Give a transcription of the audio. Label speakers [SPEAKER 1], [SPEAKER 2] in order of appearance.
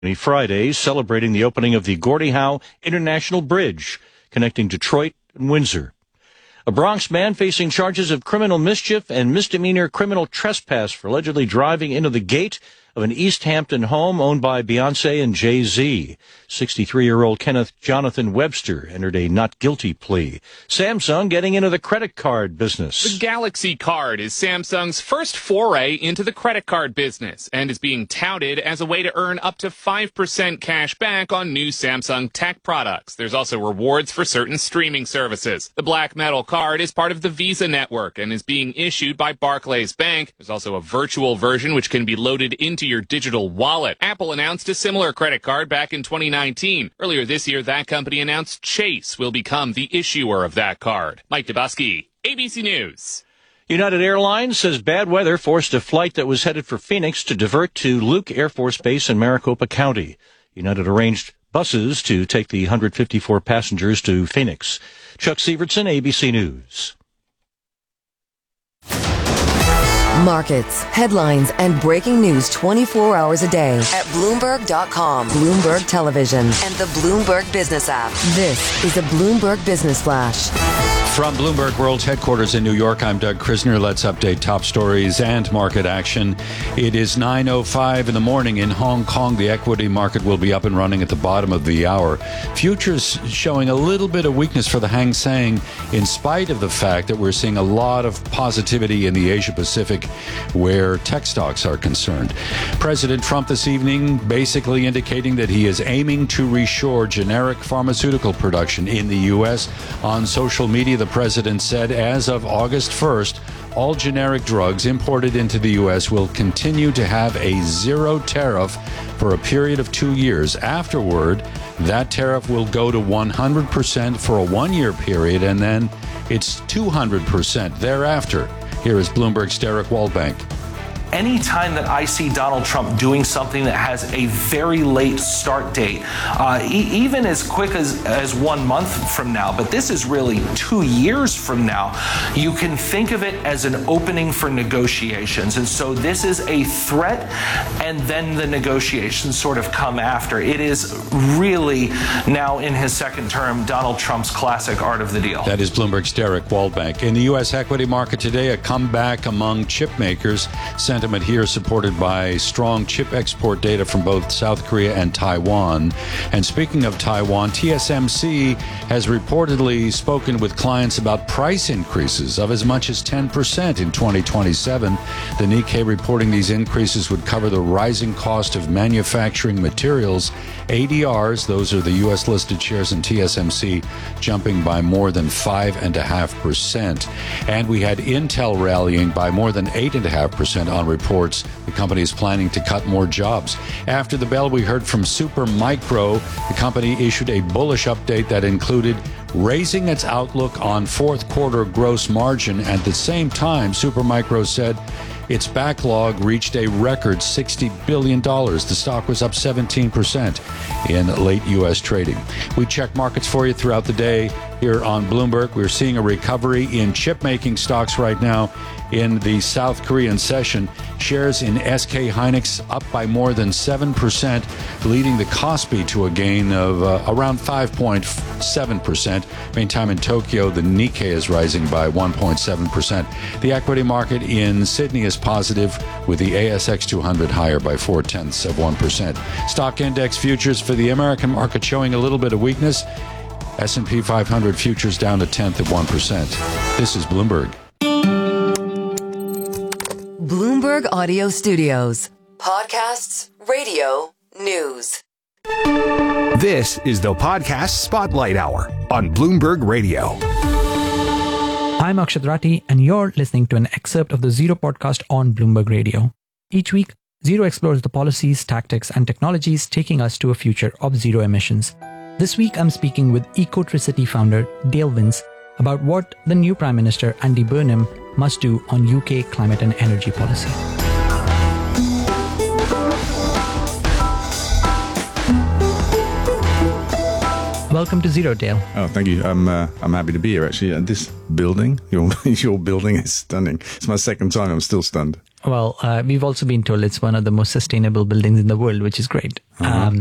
[SPEAKER 1] Friday, celebrating the opening of the Gordie Howe International Bridge, connecting Detroit and Windsor. A Bronx man facing charges of criminal mischief and misdemeanor criminal trespass for allegedly driving into the gate of an East Hampton home owned by Beyonce and Jay-Z. 63-year-old Kenneth Jonathan Webster entered a not guilty plea. Samsung getting into the credit card business.
[SPEAKER 2] The Galaxy Card is Samsung's first foray into the credit card business and is being touted as a way to earn up to 5% cash back on new Samsung tech products. There's also rewards for certain streaming services. The Black Metal card is part of the Visa network and is being issued by Barclays Bank. There's also a virtual version which can be loaded into your digital wallet. Apple announced a similar credit card back in 2019. Earlier this year, that company announced Chase will become the issuer of that card. Mike Dubusky, ABC News.
[SPEAKER 1] United Airlines says bad weather forced a flight that was headed for Phoenix to divert to Luke Air Force Base in Maricopa County. United arranged buses to take the 154 passengers to Phoenix. Chuck Sievertson, ABC News.
[SPEAKER 3] Markets, headlines, and breaking news 24 hours a day at Bloomberg.com, Bloomberg Television, and the Bloomberg Business app. This is a Bloomberg Business Flash.
[SPEAKER 4] From Bloomberg World Headquarters in New York, I'm Doug Krisner. Let's update top stories and market action. It is 9:05 in the morning in Hong Kong. The equity market will be up and running at the bottom of the hour. Futures showing a little bit of weakness for the Hang Seng, in spite of the fact that we're seeing a lot of positivity in the Asia Pacific, where tech stocks are concerned. President Trump this evening basically indicating that he is aiming to reshore generic pharmaceutical production in the U.S. On social media, the president said as of August 1st, all generic drugs imported into the U.S. will continue to have a zero tariff for a period of 2 years. Afterward, that tariff will go to 100% for a one-year period, and then it's 200% thereafter. Here is Bloomberg's Derek Waldbank.
[SPEAKER 5] Anytime that I see Donald Trump doing something that has a very late start date, even as quick as 1 month from now, but this is really 2 years from now, you can think of it as an opening for negotiations. And so this is a threat, and then the negotiations sort of come after. It is really, now in his second term, Donald Trump's classic art of the deal.
[SPEAKER 4] That is Bloomberg's Derek Waldbank. In the U.S. equity market today, a comeback among chip makers. Sentiment here supported by strong chip export data from both South Korea and Taiwan. And speaking of Taiwan, TSMC has reportedly spoken with clients about price increases of as much as 10% in 2027. The Nikkei reporting these increases would cover the rising cost of manufacturing materials. ADRs, those are the U.S. listed shares in TSMC, jumping by more than 5.5%. And we had Intel rallying by more than 8.5% on reports the company is planning to cut more jobs. After the bell, we heard from Supermicro. The company issued a bullish update that included raising its outlook on fourth quarter gross margin. At the same time, Supermicro said its backlog reached a record $60 billion. The stock was up 17% in late U.S. trading. We check markets for you throughout the day here on Bloomberg. We're seeing a recovery in chip-making stocks right now in the South Korean session. Shares in SK Hynix up by more than 7%, leading the Kospi to a gain of around 5.7%. Meantime, in Tokyo, the Nikkei is rising by 1.7%. The equity market in Sydney is positive, with the ASX 200 higher by 0.4%. Stock index futures for the American market showing a little bit of weakness. S&P 500 futures down to 0.1%. This is Bloomberg.
[SPEAKER 3] Bloomberg Audio Studios. Podcasts, radio, news.
[SPEAKER 6] This is the Podcast Spotlight Hour on Bloomberg Radio.
[SPEAKER 7] I'm Akshat Rathi, and you're listening to an excerpt of the Zero podcast on Bloomberg Radio. Each week, Zero explores the policies, tactics, and technologies taking us to a future of zero emissions. This week, I'm speaking with Ecotricity founder Dale Vince about what the new Prime Minister Andy Burnham must do on UK climate and energy policy. Welcome to Zero, Dale.
[SPEAKER 8] Oh, thank you. I'm happy to be here, actually. This building, your building is stunning. It's my second time. I'm still stunned.
[SPEAKER 7] Well, we've also been told it's one of the most sustainable buildings in the world, which is great.